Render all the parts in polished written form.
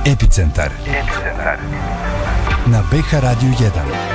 Epicentar. Na BH Radio 1.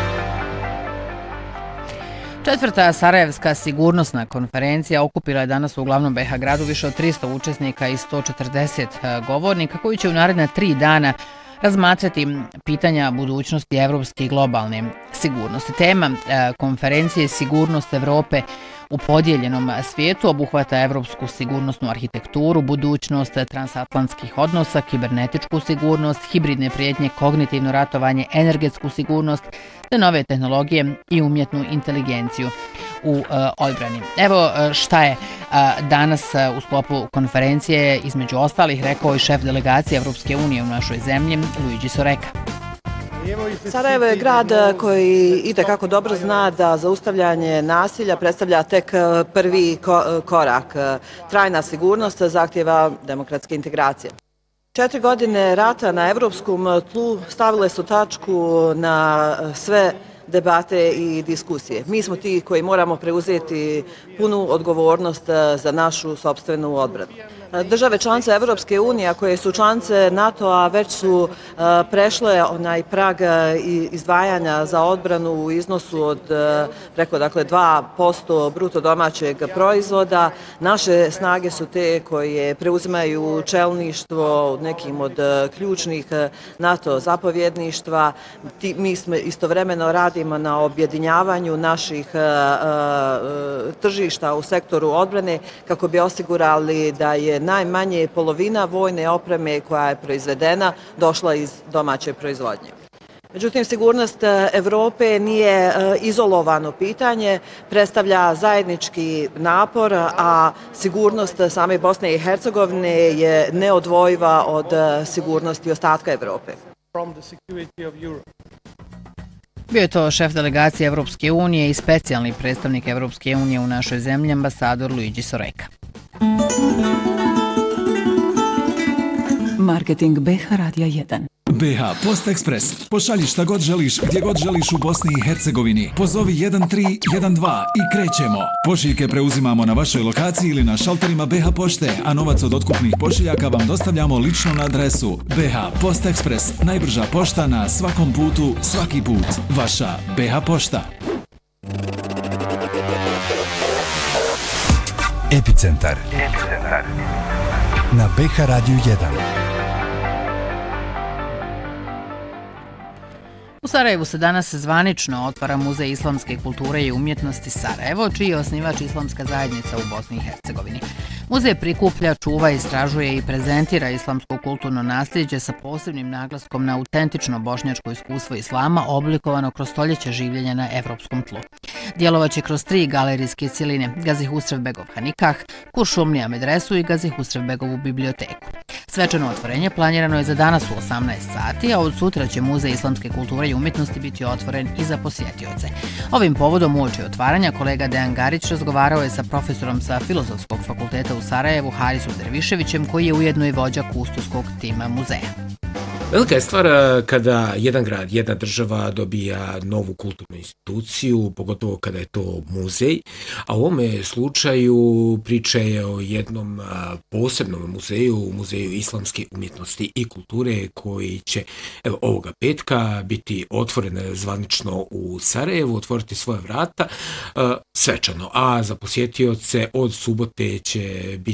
Četvrta Sarajevska sigurnosna konferencija okupila je danas u glavnom BH gradu više od 300 učesnika i 140 govornika koji će u naredna 3 dana razmatrati pitanja budućnosti evropske i globalne sigurnosti. Tema konferencije Sigurnost Evrope u podijeljenom svijetu obuhvata evropsku sigurnosnu arhitekturu, budućnost transatlantskih odnosa, kibernetičku sigurnost, hibridne prijetnje, kognitivno ratovanje, energetsku sigurnost, te nove tehnologije i umjetnu inteligenciju u odbrani. Evo šta je danas u sklopu konferencije između ostalih rekao i šef delegacije Evropske unije u našoj zemlji, Luigi Soreka. Sarajevo je grad koji itekako dobro zna da zaustavljanje nasilja predstavlja tek prvi korak. Trajna sigurnost zahtijeva demokratske integracije. 4 godine rata na evropskom tlu stavile su tačku na sve debate i diskusije. Mi smo ti koji moramo preuzeti punu odgovornost za našu sopstvenu odbranu. Države članice Evropske unije, koje su članice NATO-a, već su prešle onaj prag izdvajanja za odbranu u iznosu od preko 2% bruto domaćeg proizvoda. Naše snage su te koje preuzimaju čelništvo nekim od ključnih NATO zapovjedništva. Mi smo istovremeno radimo na objedinjavanju naših tržišta u sektoru odbrane kako bi osigurali da je najmanje polovina vojne opreme koja je proizvedena došla iz domaće proizvodnje. Međutim, sigurnost Evrope nije izolovano pitanje, predstavlja zajednički napor, a sigurnost same Bosne i Hercegovine je neodvojiva od sigurnosti ostatka Evrope. Bio je to šef delegacije Evropske unije i specijalni predstavnik Evropske unije u našoj zemlji, ambasador Luigi Soreka. Marketing BH Radija 1. BH Post Ekspres. Pošalji šta god želiš, gdje god želiš u Bosni i Hercegovini. Pozovi 1312 i krećemo. Pošiljke preuzimamo na vašoj lokaciji ili na šalterima BH Pošte, a novac od otkupnih pošiljaka vam dostavljamo lično na adresu. BH Post Ekspres. Najbrža pošta na svakom putu, svaki put. Vaša BH Pošta. Epicentar. Na BH Radio 1. U Sarajevu se danas zvanično otvara Muzej islamske kulture i umjetnosti Sarajevo, čiji je osnivač Islamska zajednica u Bosni i Hercegovini. Muzej prikuplja, čuva, istražuje i prezentira islamsko kulturno nasljeđe sa posebnim naglaskom na autentično bošnjačko iskustvo islama oblikovano kroz stoljeća življenja na evropskom tlu. Djelovaće kroz 3 galerijske cjeline, Gazi Husrevbegov Hanikah, Kuršumlija medresu i Gazi Husrevbegovu biblioteku. Svečano otvorenje planirano je za danas u 18 sati, a od sutra će Muzej islamske kulture i umjetnosti biti otvoren i za posjetioce. Ovim povodom uoči otvaranja kolega Dejan Garić razgovarao je sa profesorom sa Filozofskog fakulteta u Sarajevu Harisom Derviševićem, koji je ujedno i vođa kustoskog tima muzeja. Velika je stvar kada jedan grad, jedna država dobija novu kulturnu instituciju, pogotovo kada je to muzej, a u ovome slučaju priča je o jednom posebnom muzeju, Muzeju islamske umjetnosti i kulture, koji će ovoga petka biti otvoren zvanično u Sarajevu, otvoriti svoje vrata svečano, a za posjetioce od subote će biti